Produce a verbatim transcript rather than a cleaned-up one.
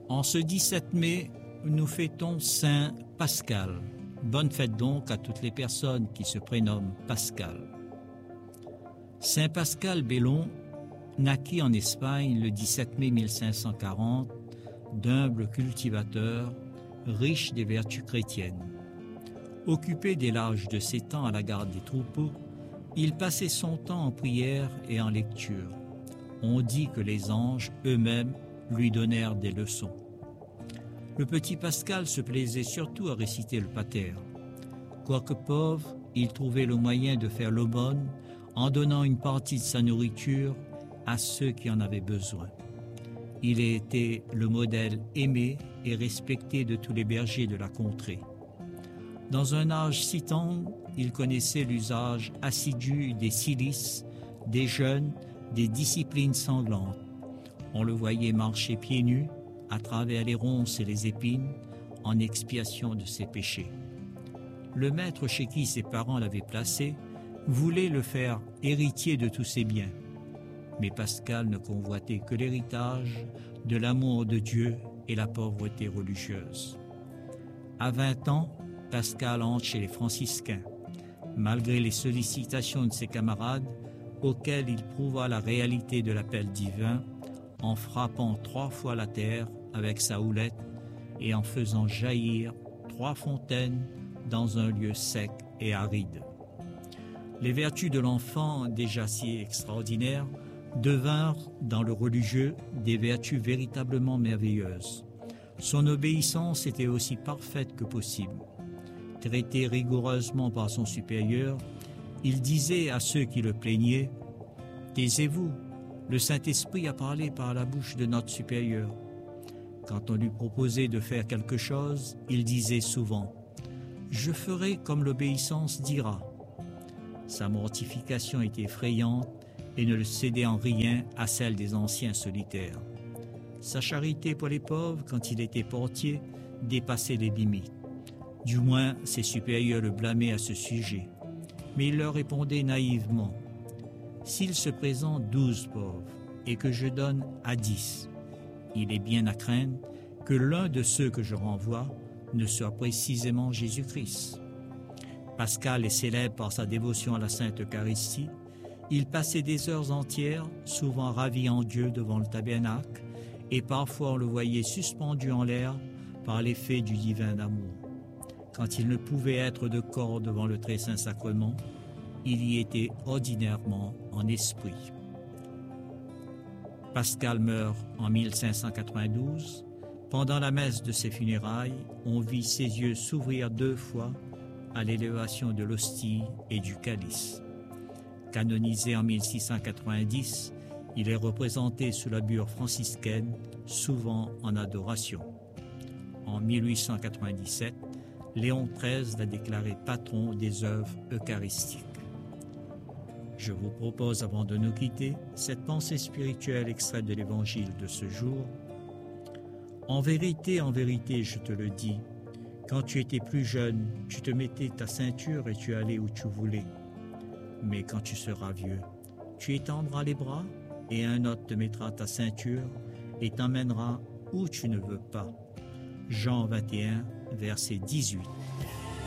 En ce dix-sept mai, nous fêtons Saint Pascal. Bonne fête donc à toutes les personnes qui se prénomment Pascal. Saint Pascal Bellon naquit en Espagne le dix-sept mai mille cinq cent quarante, d'humble cultivateur, riche des vertus chrétiennes. Occupé dès l'âge de sept ans à la garde des troupeaux, il passait son temps en prière et en lecture. On dit que les anges eux-mêmes lui donnèrent des leçons. Le petit Pascal se plaisait surtout à réciter le pater. Quoique pauvre, il trouvait le moyen de faire l'aumône en donnant une partie de sa nourriture à ceux qui en avaient besoin. Il était le modèle aimé et respecté de tous les bergers de la contrée. Dans un âge si tendre, il connaissait l'usage assidu des cilices, des jeûnes, des disciplines sanglantes. On le voyait marcher pieds nus à travers les ronces et les épines en expiation de ses péchés. Le maître chez qui ses parents l'avaient placé voulait le faire héritier de tous ses biens. Mais Pascal ne convoitait que l'héritage de l'amour de Dieu et la pauvreté religieuse. À vingt ans, Pascal entre chez les franciscains. Malgré les sollicitations de ses camarades, auxquels il prouva la réalité de l'appel divin en frappant trois fois la terre avec sa houlette et en faisant jaillir trois fontaines dans un lieu sec et aride. Les vertus de l'enfant, déjà si extraordinaires, devinrent dans le religieux des vertus véritablement merveilleuses. Son obéissance était aussi parfaite que possible. Traité rigoureusement par son supérieur, il disait à ceux qui le plaignaient « Taisez-vous, le Saint-Esprit a parlé par la bouche de notre supérieur. » Quand on lui proposait de faire quelque chose, il disait souvent « Je ferai comme l'obéissance dira. » Sa mortification était effrayante et ne le cédait en rien à celle des anciens solitaires. Sa charité pour les pauvres, quand il était portier, dépassait les limites. Du moins, ses supérieurs le blâmaient à ce sujet. Mais il leur répondait naïvement « S'il se présente douze pauvres et que je donne à dix, il est bien à craindre que l'un de ceux que je renvoie ne soit précisément Jésus-Christ. » Pascal est célèbre par sa dévotion à la Sainte Eucharistie. Il passait des heures entières, souvent ravi en Dieu devant le tabernacle, et parfois on le voyait suspendu en l'air par l'effet du divin amour. Quand il ne pouvait être de corps devant le très saint sacrement, il y était ordinairement en esprit. Pascal meurt en mille cinq cent quatre-vingt-douze. Pendant la messe de ses funérailles, on vit ses yeux s'ouvrir deux fois à l'élévation de l'hostie et du calice. Canonisé en mille six cent quatre-vingt-dix, il est représenté sous la bure franciscaine, souvent en adoration. En mille huit cent quatre-vingt-dix-sept, Léon treize l'a déclaré patron des œuvres eucharistiques. Je vous propose, avant de nous quitter, cette pensée spirituelle extraite de l'Évangile de ce jour. En vérité, en vérité, je te le dis, quand tu étais plus jeune, tu te mettais ta ceinture et tu allais où tu voulais. Mais quand tu seras vieux, tu étendras les bras et un autre te mettra ta ceinture et t'emmènera où tu ne veux pas. Jean vingt et un, verset dix-huit.